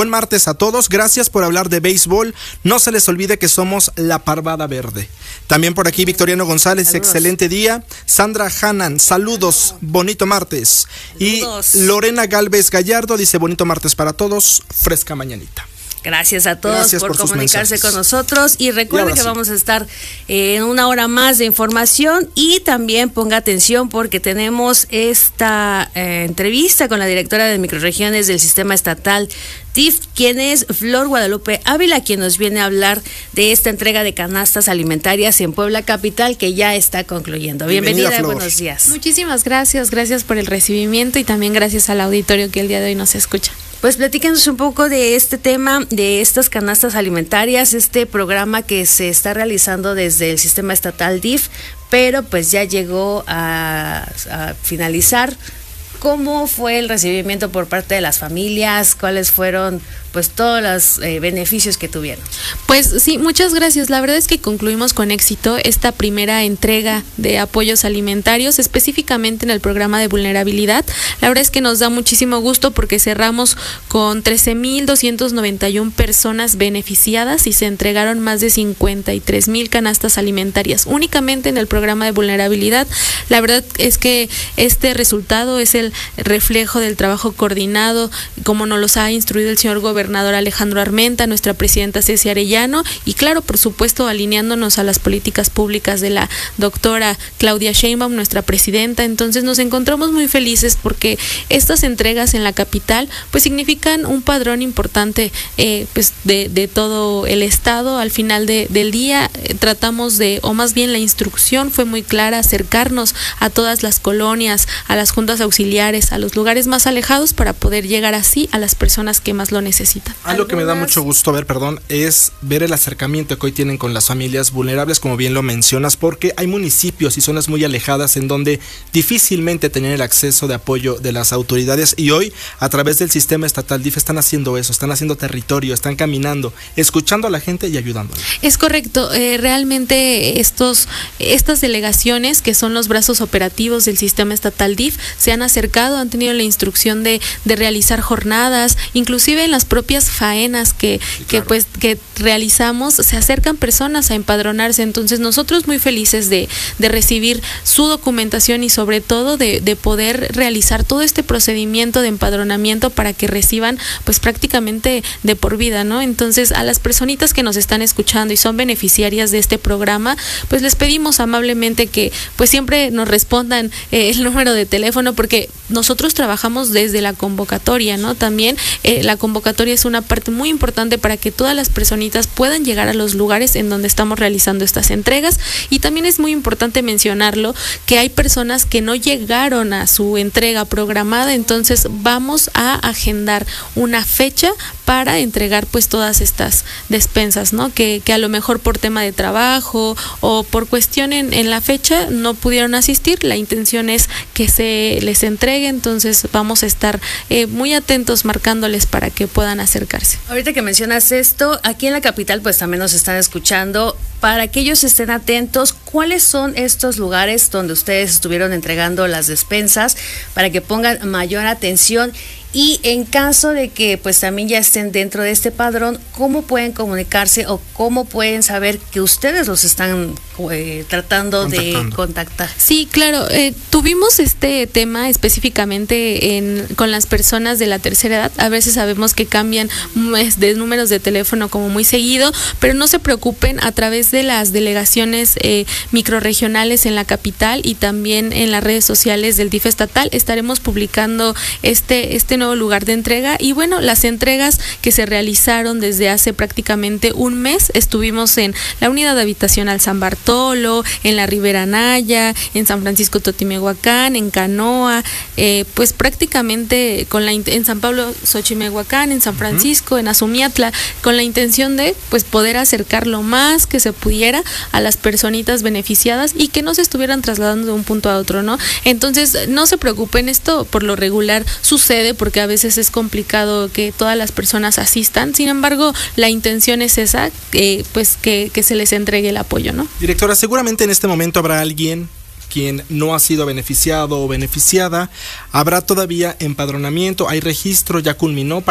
Buen martes a todos, gracias por hablar de béisbol. No se les olvide que somos la Parvada Verde. También por aquí Victoriano González, saludos. Excelente día. Sandra Hanan, saludos, bonito martes. Saludos. Y Lorena Galvez Gallardo dice bonito martes para todos, fresca mañanita. Gracias a todos por comunicarse con nosotros y recuerden que vamos a estar en una hora más de información y también ponga atención porque tenemos esta entrevista con la directora de microrregiones del sistema estatal DIF, quien es Flor Guadalupe Ávila, quien nos viene a hablar de esta entrega de canastas alimentarias en Puebla Capital que ya está concluyendo. Bienvenida, buenos días. Muchísimas gracias por el recibimiento y también gracias al auditorio que el día de hoy nos escucha. Pues platíquenos un poco de este tema, de estas canastas alimentarias, este programa que se está realizando desde el sistema estatal DIF, pero pues ya llegó a finalizar. ¿Cómo fue el recibimiento por parte de las familias? ¿Cuáles fueron pues todos los beneficios que tuvieron? Pues sí, muchas gracias. La verdad es que concluimos con éxito esta primera entrega de apoyos alimentarios, específicamente en el programa de vulnerabilidad. La verdad es que nos da muchísimo gusto porque cerramos con 13,291 personas beneficiadas y se entregaron más de 53,000 canastas alimentarias únicamente en el programa de vulnerabilidad. La verdad es que este resultado es el reflejo del trabajo coordinado, como nos los ha instruido el señor gobernador Alejandro Armenta, nuestra presidenta Ceci Arellano y claro, por supuesto, alineándonos a las políticas públicas de la doctora Claudia Sheinbaum, nuestra presidenta. Entonces nos encontramos muy felices porque estas entregas en la capital pues significan un padrón importante pues de todo el estado. Al final del día tratamos de, o más bien la instrucción fue muy clara, acercarnos a todas las colonias, a las juntas auxiliares, a los lugares más alejados para poder llegar así a las personas que más lo necesitan. Algo que me da mucho gusto ver, es ver el acercamiento que hoy tienen con las familias vulnerables, como bien lo mencionas, porque hay municipios y zonas muy alejadas en donde difícilmente tenían el acceso de apoyo de las autoridades y hoy a través del sistema estatal DIF están haciendo eso, están haciendo territorio, están caminando, escuchando a la gente y ayudándola. Es correcto, realmente estas delegaciones que son los brazos operativos del sistema estatal DIF se han acercado, han tenido la instrucción de realizar jornadas, inclusive en las propias faenas que realizamos, se acercan personas a empadronarse. Entonces nosotros muy felices de recibir su documentación y sobre todo de poder realizar todo este procedimiento de empadronamiento para que reciban pues prácticamente de por vida, ¿no? Entonces a las personitas que nos están escuchando y son beneficiarias de este programa, pues les pedimos amablemente que pues siempre nos respondan el número de teléfono porque nosotros trabajamos desde la convocatoria, ¿no? También la convocatoria es una parte muy importante para que todas las personitas puedan llegar a los lugares en donde estamos realizando estas entregas y también es muy importante mencionarlo que hay personas que no llegaron a su entrega programada, entonces vamos a agendar una fecha para entregar pues todas estas despensas, ¿no? Que a lo mejor por tema de trabajo o por cuestión en la fecha no pudieron asistir. La intención es que se les entregue, entonces vamos a estar muy atentos marcándoles para que puedan acercarse. Ahorita que mencionas esto, aquí en la capital pues también nos están escuchando. Para que ellos estén atentos, ¿cuáles son estos lugares donde ustedes estuvieron entregando las despensas para que pongan mayor atención? Y en caso de que pues también ya estén dentro de este padrón, ¿cómo pueden comunicarse o cómo pueden saber que ustedes los están tratando de contactar? Sí, claro, tuvimos este tema específicamente con las personas de la tercera edad. A veces sabemos que cambian de números de teléfono como muy seguido, pero no se preocupen, a través de las delegaciones microrregionales en la capital y también en las redes sociales del DIF estatal estaremos publicando este nuevo lugar de entrega. Y bueno, las entregas que se realizaron desde hace prácticamente un mes, estuvimos en la unidad habitacional San Bartolo, en la Ribera Naya, en San Francisco Totimehuacán, en Canoa, pues prácticamente en San Pablo Xochimehuacán, en San Francisco, en Azumiatla, con la intención de pues poder acercar lo más que se pudiera a las personitas beneficiadas y que no se estuvieran trasladando de un punto a otro, ¿no? Entonces no se preocupen, esto por lo regular sucede porque a veces es complicado que todas las personas asistan. Sin embargo, la intención es esa, pues que se les entregue el apoyo, ¿no? Directora, seguramente en este momento habrá alguien quien no ha sido beneficiado o beneficiada. Habrá todavía empadronamiento, hay registro, ya culminó.